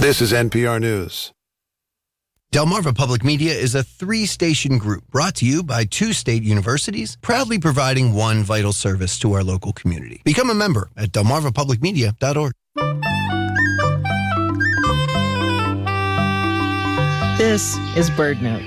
This is NPR News. Delmarva Public Media is a 3-station group brought to you by 2 state universities, proudly providing one vital service to our local community. Become a member at delmarvapublicmedia.org. This is BirdNote.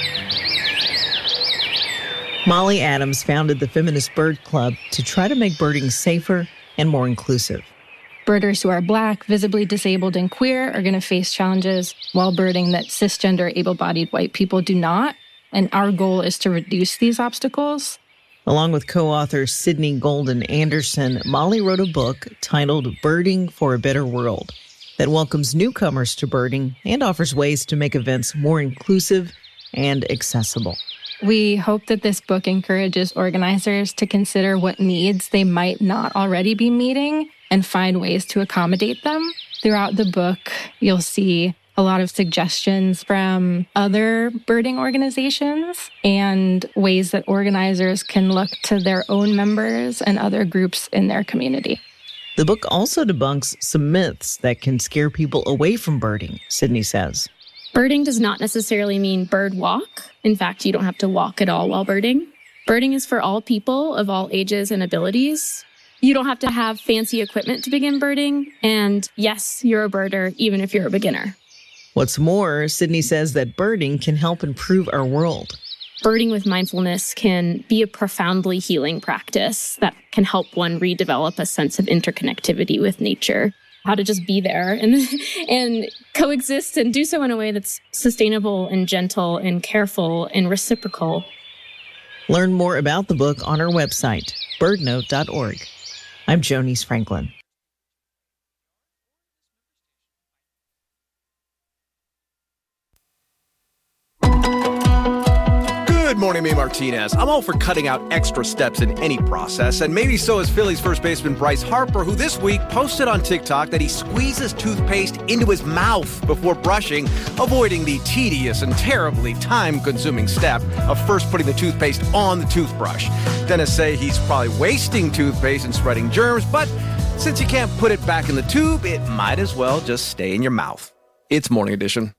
Molly Adams founded the Feminist Bird Club to try to make birding safer and more inclusive. Birders who are Black, visibly disabled, and queer are going to face challenges while birding that cisgender, able-bodied white people do not. And our goal is to reduce these obstacles. Along with co-author Sydney Golden Anderson, Molly wrote a book titled Birding for a Better World that welcomes newcomers to birding and offers ways to make events more inclusive and accessible. We hope that this book encourages organizers to consider what needs they might not already be meeting and find ways to accommodate them. Throughout the book, you'll see a lot of suggestions from other birding organizations and ways that organizers can look to their own members and other groups in their community. The book also debunks some myths that can scare people away from birding, Sydney says. Birding does not necessarily mean bird walk. In fact, you don't have to walk at all while birding. Birding is for all people of all ages and abilities. You don't have to have fancy equipment to begin birding. And yes, you're a birder, even if you're a beginner. What's more, Sydney says that birding can help improve our world. Birding with mindfulness can be a profoundly healing practice that can help one redevelop a sense of interconnectivity with nature. How to just be there and coexist and do so in a way that's sustainable and gentle and careful and reciprocal. Learn more about the book on our website, birdnote.org. I'm Jonice Franklin. Good morning, May Martinez. I'm all for cutting out extra steps in any process, and maybe so is Phillies first baseman Bryce Harper, who this week posted on TikTok that he squeezes toothpaste into his mouth before brushing, avoiding the tedious and terribly time-consuming step of first putting the toothpaste on the toothbrush. Dentists say he's probably wasting toothpaste and spreading germs, but since you can't put it back in the tube, it might as well just stay in your mouth. It's Morning Edition.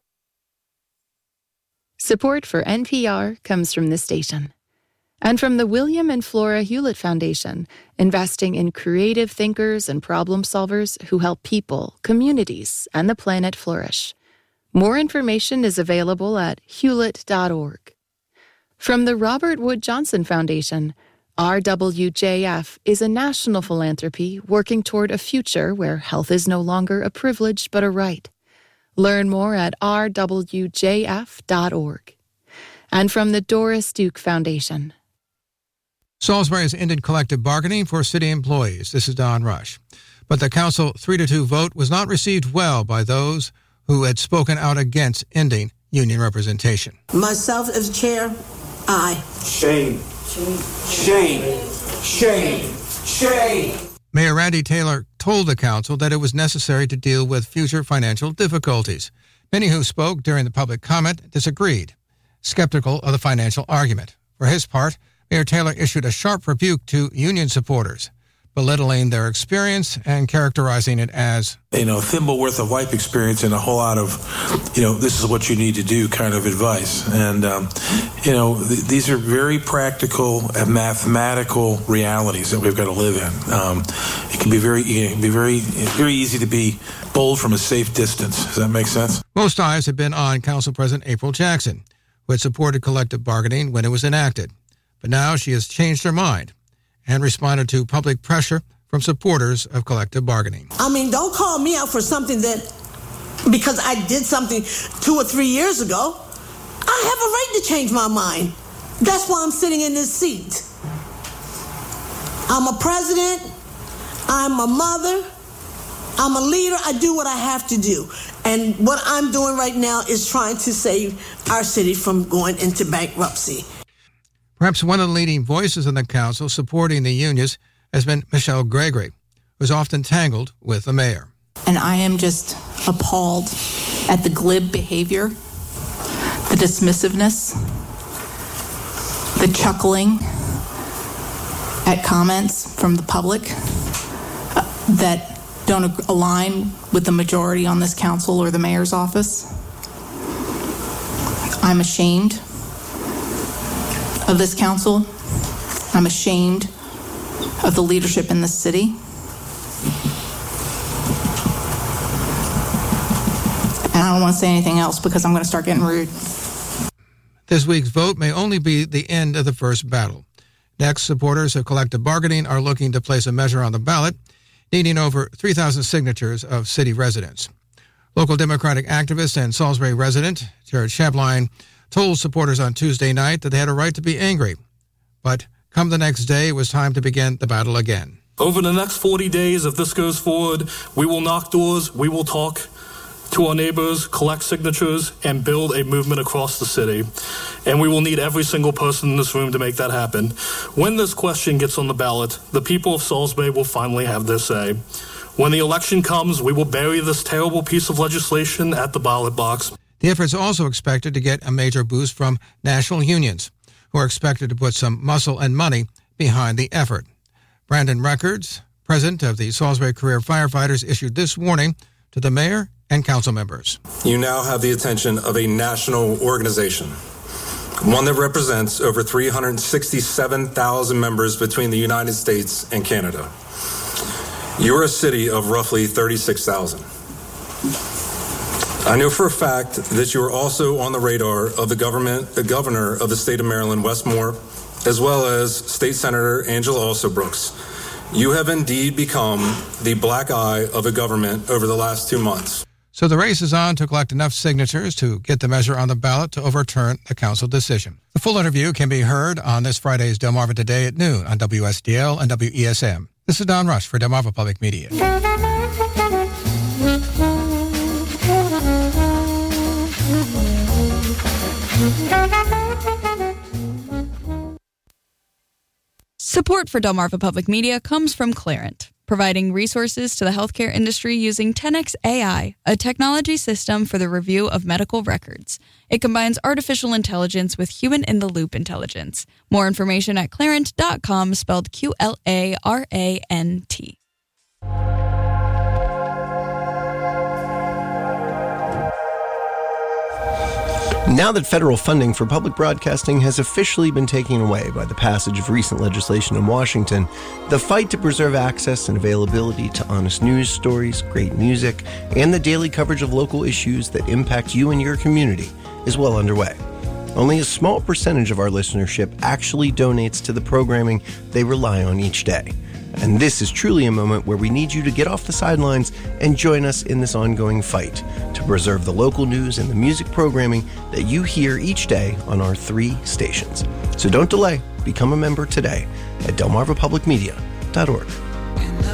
Support for NPR comes from this station and from the William and Flora Hewlett Foundation, investing in creative thinkers and problem solvers who help people, communities, and the planet flourish. More information is available at hewlett.org. From the Robert Wood Johnson Foundation, RWJF is a national philanthropy working toward a future where health is no longer a privilege but a right. Learn more at rwjf.org. And from the Doris Duke Foundation. Salisbury has ended collective bargaining for city employees. This is Don Rush. But the council 3-2 vote was not received well by those who had spoken out against ending union representation. Myself as chair, aye. Shame. Shame. Shame. Shame. Mayor Randy Taylor told the council that it was necessary to deal with future financial difficulties. Many who spoke during the public comment disagreed, skeptical of the financial argument. For his part, Mayor Taylor issued a sharp rebuke to union supporters, belittling their experience and characterizing it as, a thimble worth of life experience and a whole lot of, this is what you need to do kind of advice. And, these are very practical and mathematical realities that we've got to live in. It can be very easy to be bold from a safe distance. Does that make sense? Most eyes have been on Council President April Jackson, who had supported collective bargaining when it was enacted. But now she has changed her mind and responded to public pressure from supporters of collective bargaining. Don't call me out for something that, because I did something 2 or 3 years ago, I have a right to change my mind. That's why I'm sitting in this seat. I'm a president, I'm a mother, I'm a leader, I do what I have to do. And what I'm doing right now is trying to save our city from going into bankruptcy. Perhaps one of the leading voices in the council supporting the unions has been Michelle Gregory, who's often tangled with the mayor. And I am just appalled at the glib behavior, the dismissiveness, the chuckling at comments from the public that don't align with the majority on this council or the mayor's office. I'm ashamed of this council. I'm ashamed of the leadership in this city. And I don't want to say anything else because I'm going to start getting rude. This week's vote may only be the end of the first battle. Next, supporters of collective bargaining are looking to place a measure on the ballot, needing over 3,000 signatures of city residents. Local Democratic activist and Salisbury resident Jared Shabline told supporters on Tuesday night that they had a right to be angry. But come the next day, it was time to begin the battle again. Over the next 40 days, if this goes forward, we will knock doors, we will talk to our neighbors, collect signatures, and build a movement across the city. And we will need every single person in this room to make that happen. When this question gets on the ballot, the people of Salisbury will finally have their say. When the election comes, we will bury this terrible piece of legislation at the ballot box. The effort is also expected to get a major boost from national unions, who are expected to put some muscle and money behind the effort. Brandon Records, president of the Salisbury Career Firefighters, issued this warning to the mayor and council members. You now have the attention of a national organization, one that represents over 367,000 members between the United States and Canada. You're a city of roughly 36,000. I know for a fact that you are also on the radar of the governor of the state of Maryland, Wes Moore, as well as State Senator Angela Alsobrooks. You have indeed become the black eye of a government over the last 2 months. So the race is on to collect enough signatures to get the measure on the ballot to overturn the council decision. The full interview can be heard on this Friday's Delmarva Today at noon on WSDL and WESM. This is Don Rush for Delmarva Public Media. Support for Delmarva Public Media comes from Clarent, providing resources to the healthcare industry using 10x AI, a technology system for the review of medical records. It combines artificial intelligence with human-in-the-loop intelligence. More information at clarent.com, spelled Clarant. Now that federal funding for public broadcasting has officially been taken away by the passage of recent legislation in Washington, the fight to preserve access and availability to honest news stories, great music, and the daily coverage of local issues that impact you and your community is well underway. Only a small percentage of our listenership actually donates to the programming they rely on each day. And this is truly a moment where we need you to get off the sidelines and join us in this ongoing fight to preserve the local news and the music programming that you hear each day on our 3 stations. So don't delay. Become a member today at delmarvapublicmedia.org.